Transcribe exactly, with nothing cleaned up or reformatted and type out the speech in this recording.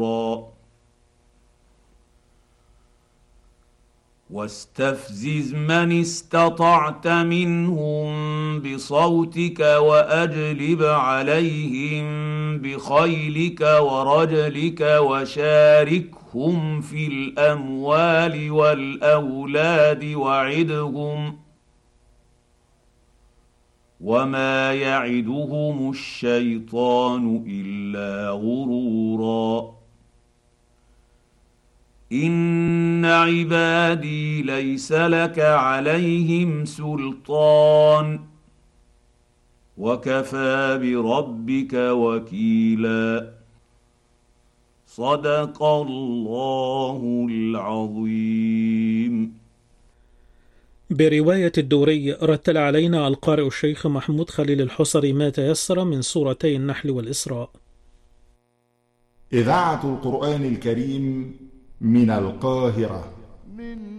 واستفزز من استطعت منهم بصوتك واجلب عليهم بخيلك ورجلك وشاركهم في الاموال والاولاد وعدهم وما يعدهم الشيطان الا غرورا. ان عبادي ليس لك عليهم سلطان وكفى بربك وكيلا. صدق الله العظيم. برواية الدوري رتل علينا القارئ الشيخ محمود خليل الحصري ما تيسر من سورتي النحل والإسراء. إذاعة القرآن الكريم من القاهرة.